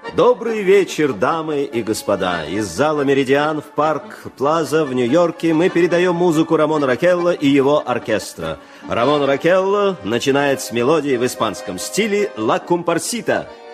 Добрый вечер, дамы и господа. Из зала «Меридиан» в парк Плаза в Нью-Йорке мы передаем музыку Рамона Ракелло и его оркестра. Рамон Ракелло начинает с мелодии в испанском стиле «Ла Компарсита».